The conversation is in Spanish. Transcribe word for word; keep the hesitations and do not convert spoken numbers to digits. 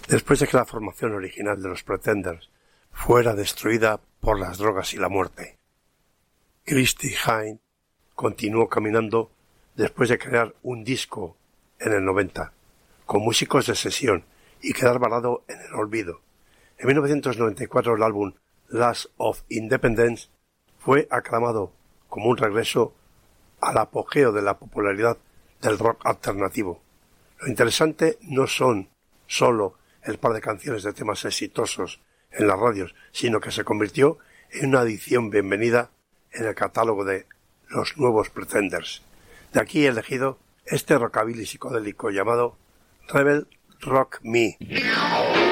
Después de que la formación original de los Pretenders fuera destruida por las drogas y la muerte, Christy Hynde continuó caminando después de crear un disco en el noventa, con músicos de sesión y quedar varado en el olvido. En mil novecientos noventa y cuatro el álbum Last of Independence fue aclamado como un regreso al apogeo de la popularidad del rock alternativo. Lo interesante no son solo el par de canciones de temas exitosos en las radios, sino que se convirtió en una adición bienvenida en el catálogo de los nuevos Pretenders. De aquí he elegido este rockabilly psicodélico llamado Rebel Rock Me.